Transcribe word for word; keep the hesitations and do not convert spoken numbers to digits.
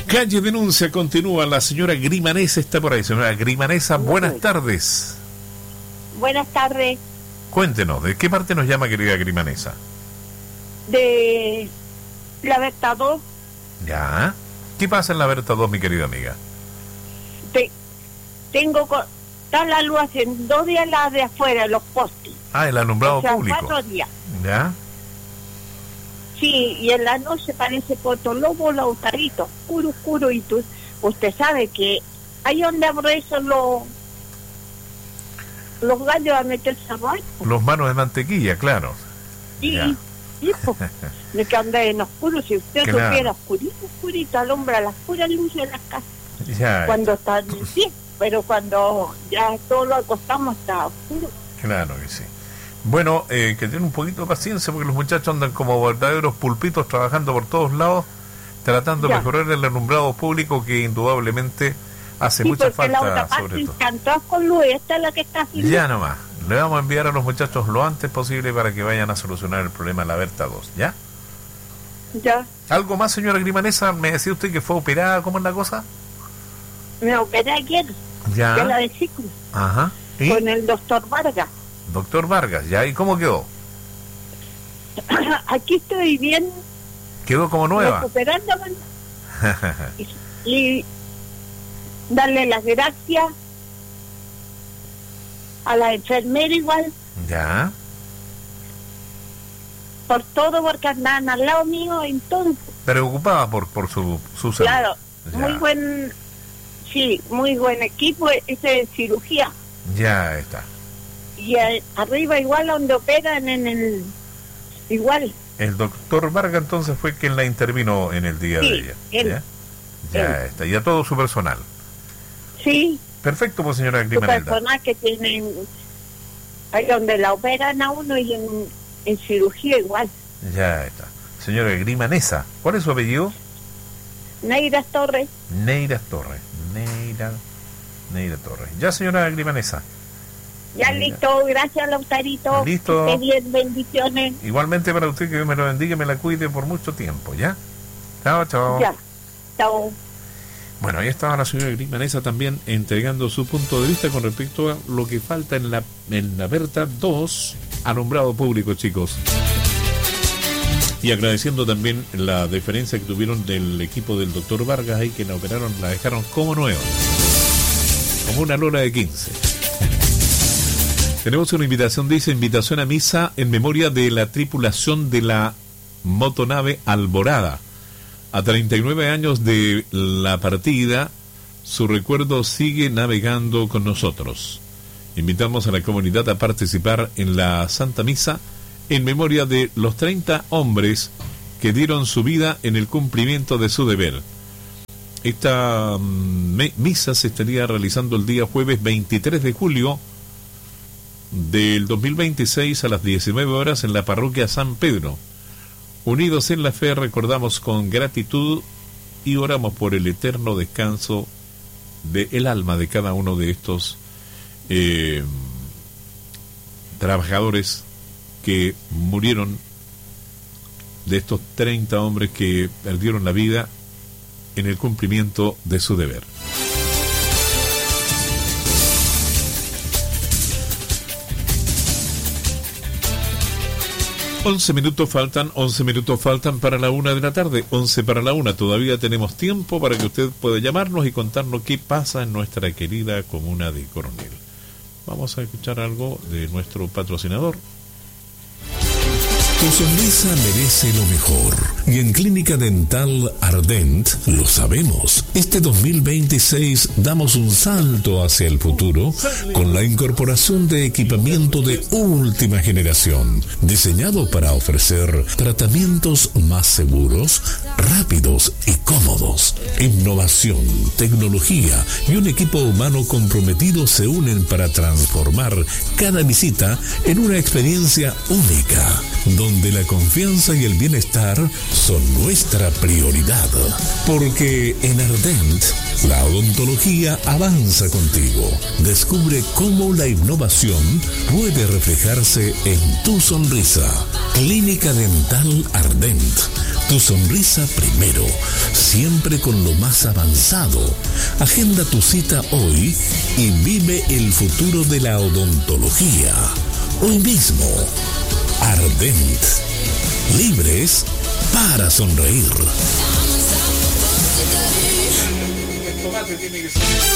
Calle Denuncia continúa. La señora Grimanesa está por ahí. Señora Grimanesa, buenas tardes. Buenas tardes. Cuéntenos, ¿de qué parte nos llama, querida Grimanesa? De la Berta dos. Ya. ¿Qué pasa en la Berta dos, mi querida amiga? Te, tengo... Está la luz hace dos días la de afuera, los postes. Ah, el alumbrado o sea, público. cuatro días. ¿Ya? Sí, y en la noche parece Poto Lobo, Lautarito, oscuro, oscuro, y tú, usted sabe que ahí donde abro eso los los gallos a meterse abajo. Los manos de mantequilla, claro. Sí, ya. sí, pues, de que anda en oscuro, si usted claro. supiera oscurito, oscurito, alumbra las puras luces de las casas. Ya. Cuando está, sí, pero cuando ya todo lo acostamos está oscuro. Claro que sí. Bueno, eh, que tiene un poquito de paciencia porque los muchachos andan como verdaderos pulpitos trabajando por todos lados, tratando ya. de mejorar el alumbrado público que indudablemente hace sí, mucha falta, la otra parte sobre todo. Cantó con luz, esta es la que está haciendo. Ya nomás, le vamos a enviar a los muchachos lo antes posible para que vayan a solucionar el problema de la Berta dos, ¿ya? Ya. ¿Algo más, señora Grimanesa? ¿Me decía usted que fue operada? ¿Cómo es la cosa? Me operé ayer, ya. de la vesícula. Ajá. ¿Y? Con el doctor Vargas. Doctor Vargas, ¿ya? ¿Y cómo quedó? Aquí estoy bien. ¿Quedó como nueva? Recuperándome. y, y darle las gracias a la enfermera igual. Ya. Por todo, porque andaban al lado mío entonces. Preocupada por, por su, su salud. Claro, ya. Muy buen, sí, muy buen equipo, ese de cirugía. Ya está. Y a, arriba igual donde operan en el... Igual. El doctor Vargas entonces fue quien la intervino en el día sí, de ayer. Él, ya, ya él. está. Y a todo su personal. Sí. Perfecto, pues señora Su Grimanelda. personal que tienen... Ahí donde la operan a uno y en, en cirugía igual. Ya está. Señora Grimanesa, ¿cuál es su apellido? Neira Torres. Neira Torres. Neira, Neira Torres. Ya, señora Grimanesa. Ya Neira. listo, gracias Lautarito. Listo. Que esté bien, bendiciones. Igualmente para usted, que Dios me lo bendiga y me la cuide por mucho tiempo, ¿ya? Chao, chao. Ya, chao. Bueno, ahí estaba la señora Grimanesa también entregando su punto de vista con respecto a lo que falta en la, en la Berta dos, alumbrado público, chicos. Y agradeciendo también la deferencia que tuvieron del equipo del doctor Vargas ahí, que la operaron, la dejaron como nueva, como una lona de quince. Tenemos una invitación, dice, invitación a misa en memoria de la tripulación de la motonave Alborada. A treinta y nueve años de la partida, su recuerdo sigue navegando con nosotros. Invitamos a la comunidad a participar en la Santa Misa en memoria de los treinta hombres que dieron su vida en el cumplimiento de su deber. Esta mm, misa se estaría realizando el día jueves veintitrés de julio del dos mil veintiséis a las diecinueve horas en la parroquia San Pedro. Unidos en la fe, recordamos con gratitud y oramos por el eterno descanso del alma de cada uno de estos eh, trabajadores que murieron, de estos treinta hombres que perdieron la vida en el cumplimiento de su deber. Once minutos faltan, once minutos faltan para la una de la tarde, once para la una. Todavía tenemos tiempo para que usted pueda llamarnos y contarnos qué pasa en nuestra querida comuna de Coronel. Vamos a escuchar algo de nuestro patrocinador. Tu sonrisa merece lo mejor. Y en Clínica Dental Ardent lo sabemos. Este dos mil veintiséis damos un salto hacia el futuro con la incorporación de equipamiento de última generación, diseñado para ofrecer tratamientos más seguros, rápidos y cómodos. Innovación, tecnología y un equipo humano comprometido se unen para transformar cada visita en una experiencia única, donde la confianza y el bienestar son nuestra prioridad, porque en Ardent la odontología avanza contigo. Descubre cómo la innovación puede reflejarse en tu sonrisa. Clínica Dental Ardent. Tu sonrisa primero, siempre con lo más avanzado. Agenda tu cita hoy y vive el futuro de la odontología. Hoy mismo. Ardent. Libres para sonreír. El tomate tiene que ser...